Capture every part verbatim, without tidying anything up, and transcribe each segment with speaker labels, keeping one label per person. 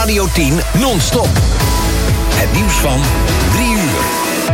Speaker 1: Radio tien non-stop. Het nieuws van drie uur.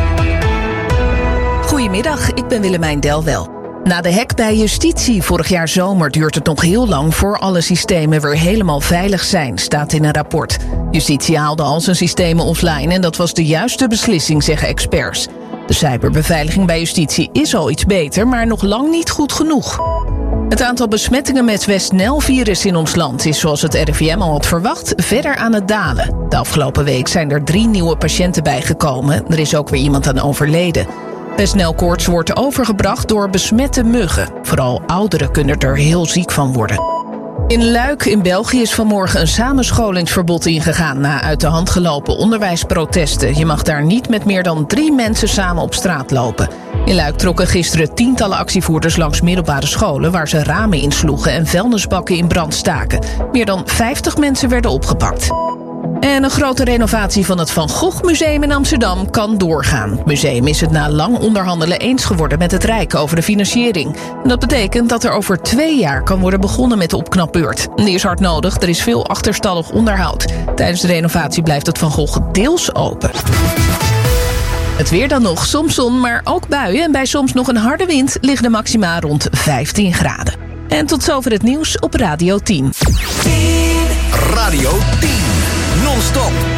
Speaker 2: Goedemiddag, ik ben Willemijn Delwel. Na de hack bij justitie vorig jaar zomer duurt het nog heel lang voor alle systemen weer helemaal veilig zijn, staat in een rapport. Justitie haalde al zijn systemen offline en dat was de juiste beslissing, zeggen experts. De cyberbeveiliging bij justitie is al iets beter, maar nog lang niet goed genoeg. Het aantal besmettingen met West-Nijl-virus in ons land is, zoals het R I V M al had verwacht, verder aan het dalen. De afgelopen week zijn er drie nieuwe patiënten bijgekomen. Er is ook weer iemand aan overleden. West-Nijl-koorts wordt overgebracht door besmette muggen. Vooral ouderen kunnen er heel ziek van worden. In Luik in België is vanmorgen een samenscholingsverbod ingegaan na uit de hand gelopen onderwijsprotesten. Je mag daar niet met meer dan drie mensen samen op straat lopen. In Luik trokken gisteren tientallen actievoerders langs middelbare scholen waar ze ramen insloegen en vuilnisbakken in brand staken. Meer dan vijftig mensen werden opgepakt. En een grote renovatie van het Van Gogh Museum in Amsterdam kan doorgaan. Het museum is het na lang onderhandelen eens geworden met het Rijk over de financiering. En dat betekent dat er over twee jaar kan worden begonnen met de opknapbeurt. Die is hard nodig, er is veel achterstallig onderhoud. Tijdens de renovatie blijft het Van Gogh deels open. Het weer dan nog, soms zon, maar ook buien. En bij soms nog een harde wind liggen de maxima rond vijftien graden. En tot zover het nieuws op Radio tien.
Speaker 1: Radio tien. Non-stop.